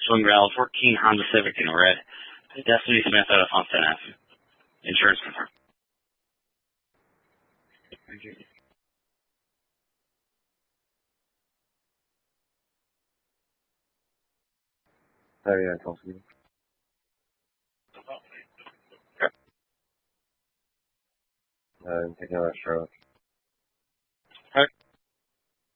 Swing Rail 14 Honda Civic in red. Destiny Smith out of Fontana. Insurance confirmed. Thank you. Oh yeah, it's also good. I'm taking out Charlotte.